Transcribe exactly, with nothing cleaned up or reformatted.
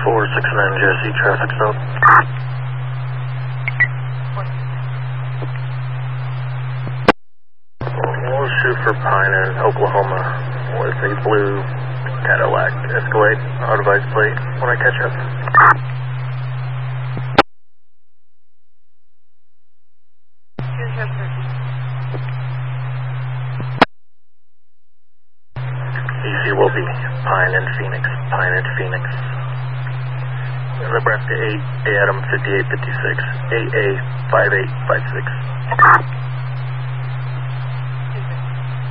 four six nine Jesse, traffic stop. We'll shoot for Pine in Oklahoma with a blue Cadillac Escalade, out of ice plate when I catch up. E C will be Pine and Phoenix, Pine and Phoenix. Nebraska eight, A Adam fifty-eight fifty-six, A A five eight five six.